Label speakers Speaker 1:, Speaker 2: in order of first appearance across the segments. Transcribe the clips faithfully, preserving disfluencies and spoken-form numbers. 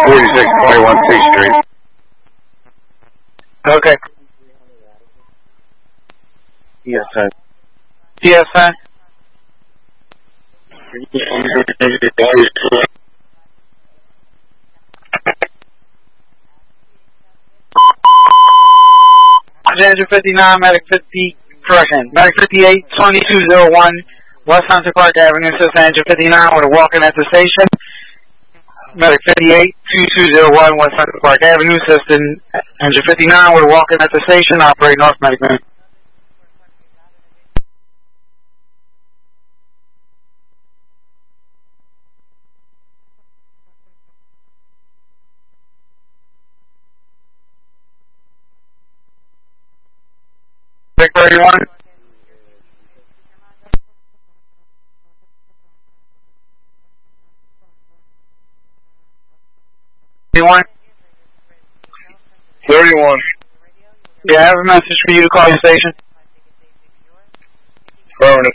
Speaker 1: forty-six twenty-one C Street.
Speaker 2: Okay.
Speaker 1: Yes, sir.
Speaker 2: Yes, sir. Danger fifty-nine, Medic fifty, correction, Medic fifty-eight, twenty-two oh one, West Hunter Park Avenue, Assist Danger fifty-nine, with a walk-in at the station. Medic fifty-eight, twenty-two oh one, West Hunter Park Avenue, Assistant Danger fifty-nine, with a walk-in at the station, operate North Medic Man. Vic thirty-one. thirty-one.
Speaker 1: thirty-one.
Speaker 2: Yeah, I have a message for you to call your station.
Speaker 1: Affirmative.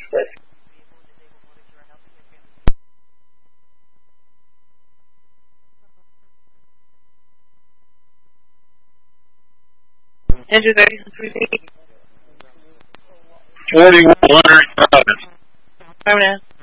Speaker 3: Enter thirty-three.
Speaker 1: forty-one hundred.
Speaker 3: Affirmative.